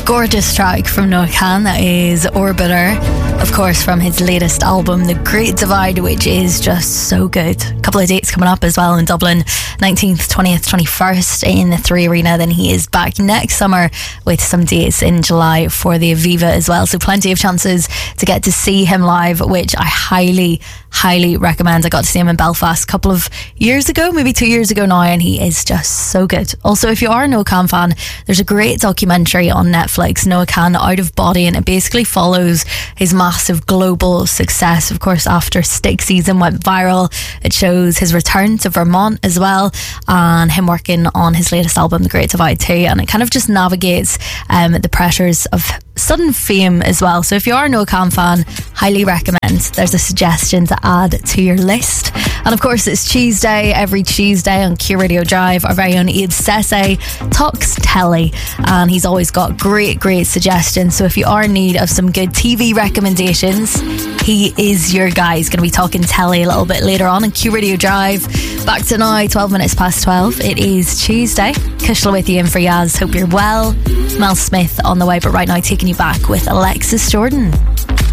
Gorgeous track from Noah Kahan, that is Orbiter, of course, from his latest album The Great Divide, which is just so good. A couple of dates coming up as well in Dublin, 19th, 20th, 21st in the 3 Arena. Then he is back next summer with some dates in July for the Aviva as well, so plenty of chances to get to see him live, which I highly recommend. I got to see him in Belfast a couple of years ago, maybe 2 years ago now, and he is just so good. Also, if you are a Noah Kahan fan, there's a great documentary on Netflix, Noah Kahan Out of Body, and it basically follows his massive global success. Of course, after Stick Season went viral, it shows his return to Vermont as well, and him working on his latest album, The Great Divide 2, and it kind of just navigates the pressures of sudden fame as well. So if you are a Noah Kahan fan, highly recommend. There's a suggestion to add to your list. And of course, it's Tuesday. Every Tuesday on Q Radio Drive, our very own Iad Sese talks telly, and he's always got great suggestions. So if you are in need of some good TV recommendations, he is your guy. He's going to be talking telly a little bit later on Q Radio Drive. Back to now, 12 minutes past 12. It is Tuesday. Kushla with you in for Yaz. Hope you're well. Mel Smith on the way, but right now taking you back with Alexis Jordan.